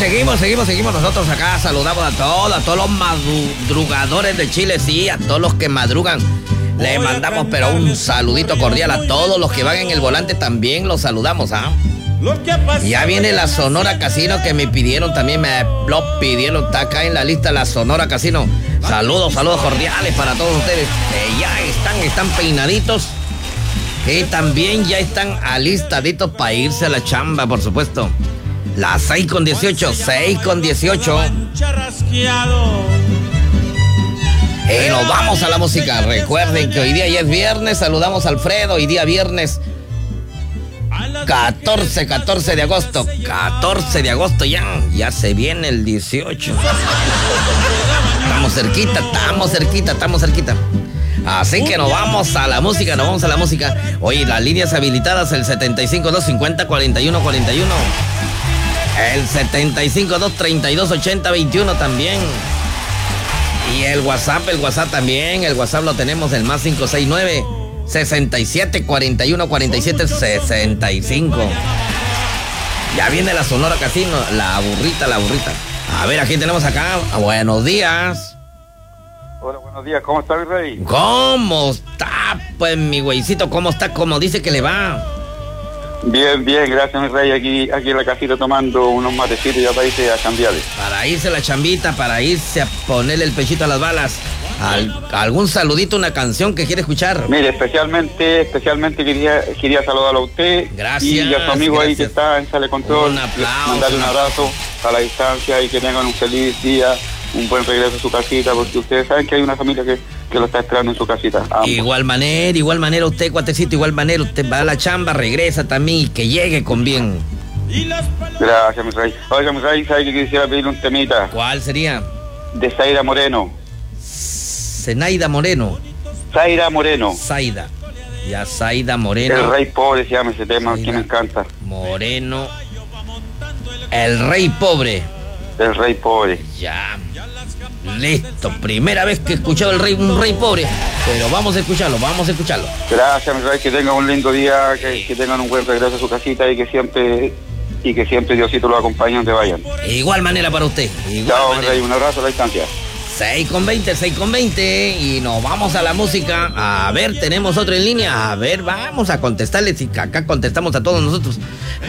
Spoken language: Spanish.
seguimos nosotros acá. Saludamos a todos los madrugadores de Chile, sí, a todos los que madrugan. Le mandamos pero un saludito cordial a todos los que van en el volante, también los saludamos, ¿ah? Ya viene la Sonora Casino que me pidieron, también me lo pidieron, está acá en la lista la Sonora Casino. Saludos cordiales para todos ustedes que ya están peinaditos y también ya están alistaditos para irse a la chamba, por supuesto. Las 6:18. Y nos vamos a la música. Recuerden que hoy día ya es viernes. Saludamos a Alfredo. Hoy día viernes 14 de agosto. 14 de agosto ya se viene el 18. Estamos cerquita. Así que nos vamos a la música. Oye, las líneas habilitadas, el 75250-4141. El 752328021 también. Y el WhatsApp también. El WhatsApp lo tenemos, el más 569-6741-4765. Ya viene la Sonora Casino, la burrita. A ver, aquí tenemos acá. Buenos días. Hola, buenos días. ¿Cómo está, mi rey? ¿Cómo está? Pues mi güeycito, ¿cómo está? ¿Cómo dice que le va? Bien, gracias, mi rey. Aquí en la casita tomando unos matecitos ya para irse a cambiar. Para irse a la chambita, para irse a ponerle el pechito a las balas. ¿Algún saludito, una canción que quiere escuchar? Mire, especialmente quería saludarlo a usted. Gracias. Y a su amigo ahí que está en Sale Control. Un aplauso. Mandarle un abrazo a la distancia y que tengan un feliz día, un buen regreso a su casita, porque ustedes saben que hay una familia que lo está esperando en su casita. Igual manera usted, cuatecito, usted va a la chamba, regresa también y que llegue con bien. Gracias, mi rey. Oiga, mi rey, ¿sabe que quisiera pedirle un temita? ¿Cuál sería? De Zaira Moreno. Zaida Moreno. Zaira Moreno. Zaida. Ya, Zaida Moreno. El Rey Pobre se llama ese tema, Zaida que me encanta. Moreno. El Rey Pobre. El Rey Pobre. Ya. Listo. Primera vez que he escuchado un rey pobre. Pero vamos a escucharlo. Gracias, mi rey, que tengan un lindo día, que tengan un buen regreso a su casita y que siempre Diosito los acompañe donde vayan. Igual manera para usted. Chao, mi rey, un abrazo a la distancia. 6:20 y nos vamos a la música. A ver, tenemos otro en línea. A ver, vamos a contestarles y acá contestamos a todos nosotros.